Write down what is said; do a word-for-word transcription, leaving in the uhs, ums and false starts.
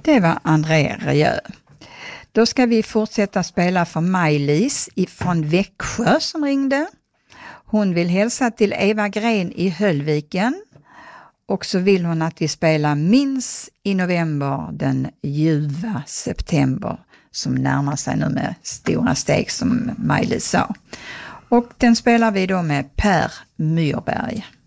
Det var André Rieu. Då ska vi fortsätta spela för Maj-Lis från Växjö som ringde. Hon vill hälsa till Eva Gren i Höllviken. Och så vill hon att vi spelar Minns i november, den ljuva september som närmar sig nu med stora steg som Maj-Lis sa. Och den spelar vi då med Per Myrberg.